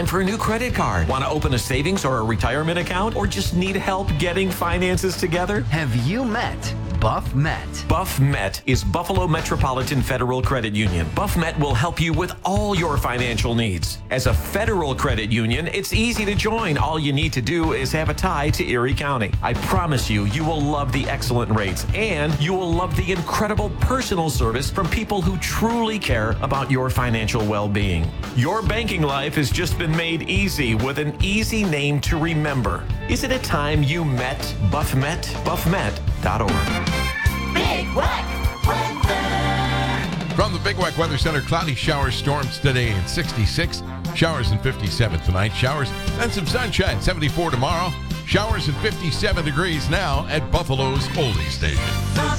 time for a new credit card? Want to open a savings or a retirement account? Or just need help getting finances together? Have you met Buff Met? Buff Met is Buffalo Metropolitan Federal Credit Union. Buff Met will help you with all your financial needs. As a federal credit union, it's easy to join. All you need to do is have a tie to Erie County. I promise you, you will love the excellent rates and you will love the incredible personal service from people who truly care about your financial well-being. Your banking life has just been made easy with an easy name to remember. Isn't it time you met Buff Met? BuffMet.org. Big Wack Weather. From the Big Wack Weather Center, cloudy showers, storms today at 66. Showers and 57 tonight. Showers and some sunshine, 74 tomorrow. Showers and 57 degrees now at Buffalo's Oldie Station.